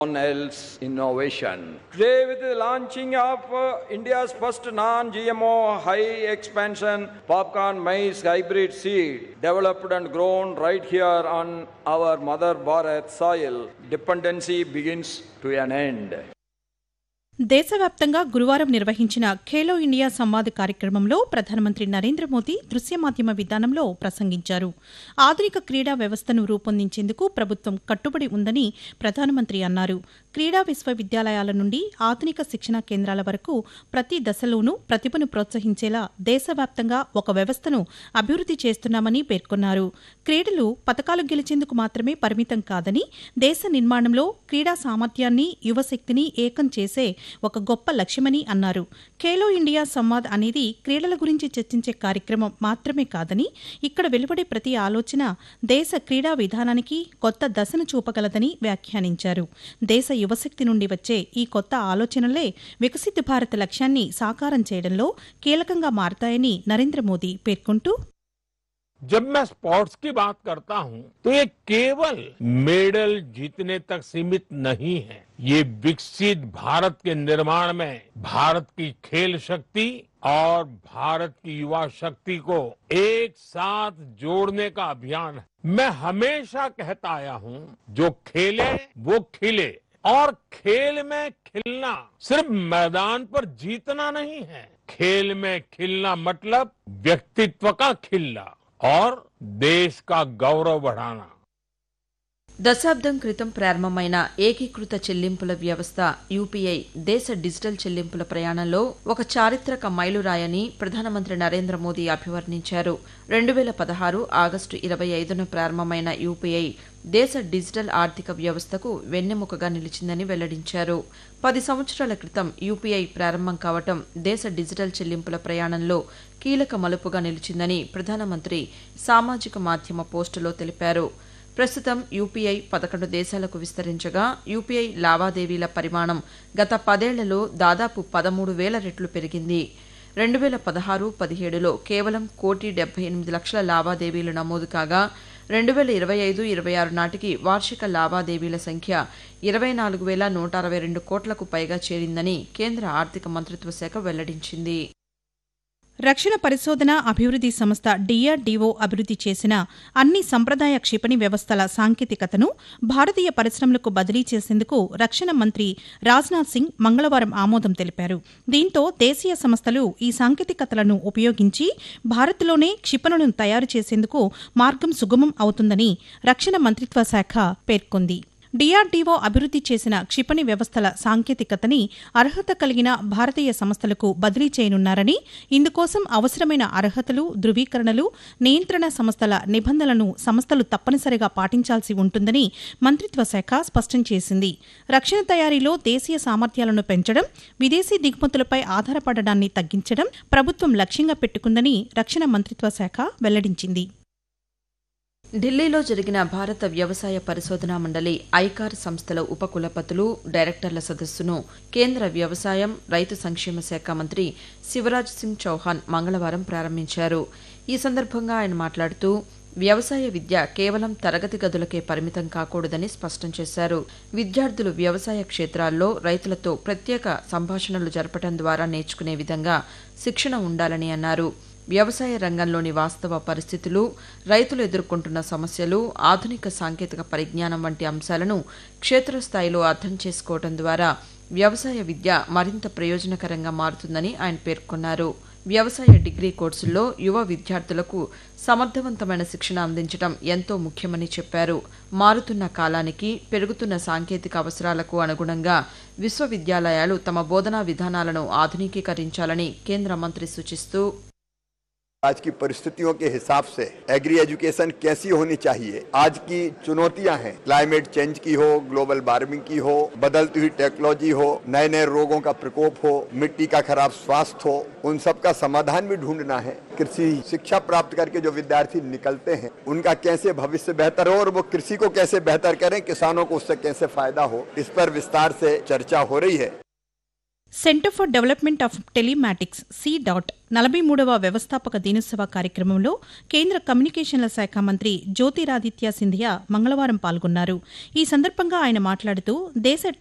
else innovation. Today, with the launching of India's first non-GMO high expansion popcorn maize hybrid seed, developed and grown right here on our Mother Bharat soil, dependency begins to an end. దేశవ్యాప్తంగా గురువారం నిర్వహించిన Khelo India Samvad కార్యక్రమంలో ప్రధానమంత్రి నరేంద్ర మోదీ దృశ్య మాధ్యమ విధానంలో ప్రసంగించారు. ఆధునిక క్రీడా వ్యవస్థను రూపొందించేందుకు ప్రభుత్వం కట్టుబడి ఉందని ప్రధానమంత్రి అన్నారు. క్రీడా విశ్వవిద్యాలయాల నుండి ఆధునిక శిక్షణా కేంద్రాల వరకు ప్రతి దశలోనూ ప్రతిభను ప్రోత్సహించేలా దేశవ్యాప్తంగా ఒక వ్యవస్థను అభివృద్ది చేస్తున్నామని పేర్కొన్నారు. క్రీడలు పతకాలు గెలిచేందుకు మాత్రమే పరిమితం కాదని, దేశ నిర్మాణంలో క్రీడా సామర్థ్యాన్ని, యువశక్తిని ఏకం చేసే ఒక గొప్ప లక్ష్యమని అన్నారు. ఖేలో ఇండియా సంవాద్ అనేది క్రీడల గురించి చర్చించే కార్యక్రమం మాత్రమే కాదని, ఇక్కడ వెలువడే ప్రతి ఆలోచన దేశ క్రీడా విధానానికి కొత్త దశను చూపగలదని వ్యాఖ్యానించారు. దేశ యువశక్తి నుండి వచ్చే ఈ కొత్త ఆలోచనలే వికసిత్ భారత్ లక్ష్యాన్ని సాకారం చేయడంలో కీలకంగా మారతాయని నరేంద్ర మోదీ పేర్కొంటూ, जब मैं स्पोर्ट्स की बात करता हूं तो ये केवल मेडल जीतने तक सीमित नहीं है. ये विकसित भारत के निर्माण में भारत की खेल शक्ति और भारत की युवा शक्ति को एक साथ जोड़ने का अभियान है. मैं हमेशा कहता आया हूं, जो खेले वो खिले. और खेल में खिलना सिर्फ मैदान पर जीतना नहीं है. खेल में खिलना मतलब व्यक्तित्व का खिलना और देश का गौरव बढ़ाना. దశాబ్దం క్రితం ప్రారంభమైన ఏకీకృత చెల్లింపుల వ్యవస్థ యూపీఐ దేశ డిజిటల్ చెల్లింపుల ప్రయాణంలో ఒక చారిత్రక మైలురాయని ప్రధానమంత్రి నరేంద్ర మోదీ అభివర్ణించారు. 2016 ఆగస్టు 25న ప్రారంభమైన యూపీఐ దేశ డిజిటల్ ఆర్థిక వ్యవస్థకు వెన్నెముకగా నిలిచిందని వెల్లడించారు. 10 సంవత్సరాల క్రితం యూపీఐ ప్రారంభం కావటం దేశ డిజిటల్ చెల్లింపుల ప్రయాణంలో కీలక మలుపుగా నిలిచిందని ప్రధానమంత్రి సామాజిక మాధ్యమ పోస్టులో తెలిపారు. ప్రస్తుతం యూపీఐ 11 దేశాలకు విస్తరించగా యూపీఐ లావాదేవీల పరిమాణం గత 10 ఏళ్లలో దాదాపు 13,000 రెట్లు పెరిగింది. 2016-17లో కేవలం 1,78,00,000 లావాదేవీలు నమోదు కాగా 2025-26 నాటికి వార్షిక లావాదేవీల సంఖ్య 24,162 కోట్లకు పైగా చేరిందని కేంద్ర ఆర్థిక మంత్రిత్వ శాఖ వెల్లడించింది. రక్షణ పరిశోధన అభివృద్ది సంస్థ డిఆర్డీఓ అభివృద్ది చేసిన అన్ని సంప్రదాయ క్షిపణి వ్యవస్థల సాంకేతికతను భారతీయ పరిశ్రమలకు బదిలీ చేసేందుకు రక్షణ మంత్రి రాజ్నాథ్ సింగ్ మంగళవారం ఆమోదం తెలిపారు. దీంతో దేశీయ సంస్థలు ఈ సాంకేతికతలను ఉపయోగించి భారత్లోనే క్షిపణులను తయారు చేసేందుకు మార్గం సుగమం అవుతుందని రక్షణ మంత్రిత్వ శాఖ పేర్కొంది. డిఆర్డీఓ అభివృద్ది చేసిన క్షిపణి వ్యవస్థల సాంకేతికతని అర్హత కలిగిన భారతీయ సంస్థలకు బదిలీ చేయనున్నారని, ఇందుకోసం అవసరమైన అర్హతలు, ధృవీకరణలు, నియంత్రణ సంస్థల నిబంధనలను సంస్థలు తప్పనిసరిగా పాటించాల్సి ఉంటుందని మంత్రిత్వ శాఖ స్పష్టం చేసింది. రక్షణ తయారీలో దేశీయ సామర్థ్యాలను పెంచడం, విదేశీ దిగుమతులపై ఆధారపడడాన్ని తగ్గించడం ప్రభుత్వం లక్ష్యంగా పెట్టుకుందని రక్షణ మంత్రిత్వ శాఖ వెల్లడించింది. ఢిల్లీలో జరిగిన భారత వ్యవసాయ పరిశోధనా మండలి ఐకార్ సంస్థల ఉపకులపతులు, డైరెక్టర్ల సదస్సును కేంద్ర వ్యవసాయం, రైతు సంక్షేమ శాఖ మంత్రి శివరాజ్ సింగ్ చౌహాన్ మంగళవారం ప్రారంభించారు. ఈ సందర్భంగా ఆయన మాట్లాడుతూ, వ్యవసాయ విద్య కేవలం తరగతి గదులకే పరిమితం కాకూడదని స్పష్టం చేశారు. విద్యార్థులు వ్యవసాయ క్షేత్రాల్లో రైతులతో ప్రత్యేక సంభాషణలు జరపడం ద్వారా నేర్చుకునే విధంగా శిక్షణ ఉండాలని అన్నారు. వ్యవసాయ రంగంలోని వాస్తవ పరిస్థితులు, రైతులు ఎదుర్కొంటున్న సమస్యలు, ఆధునిక సాంకేతిక పరిజ్ఞానం వంటి అంశాలను క్షేత్రస్థాయిలో అర్థం చేసుకోవడం ద్వారా వ్యవసాయ విద్య మరింత ప్రయోజనకరంగా మారుతుందని ఆయన పేర్కొన్నారు. వ్యవసాయ డిగ్రీ కోర్సుల్లో యువ విద్యార్థులకు సమర్థవంతమైన శిక్షణ అందించడం ఎంతో ముఖ్యమని చెప్పారు. మారుతున్న కాలానికి, పెరుగుతున్న సాంకేతిక అవసరాలకు అనుగుణంగా విశ్వవిద్యాలయాలు తమ బోధనా విధానాలను ఆధునికీకరించాలని కేంద్ర మంత్రి సూచిస్తూ, आज की परिस्थितियों के हिसाब से एग्री एजुकेशन कैसी होनी चाहिए. आज की चुनौतियां हैं, क्लाइमेट चेंज की हो, ग्लोबल वार्मिंग की हो, बदलती हुई टेक्नोलॉजी हो, नए नए रोगों का प्रकोप हो, मिट्टी का खराब स्वास्थ्य हो, उन सब का समाधान भी ढूंढना है. कृषि शिक्षा प्राप्त करके जो विद्यार्थी निकलते हैं उनका कैसे भविष्य बेहतर हो और वो कृषि को कैसे बेहतर करें, किसानों को उससे कैसे फायदा हो, इस पर विस्तार से चर्चा हो रही है. Centre for development of telematics (C.) 43వ వ్యవస్థాపక దినోత్సవ కార్యక్రమంలో కేంద్ర కమ్యూనికేషన్ల శాఖ మంత్రి జ్యోతిరాదిత్య సింధియా మంగళవారం పాల్గొన్నారు. ఈ సందర్భంగా ఆయన మాట్లాడుతూ దేశ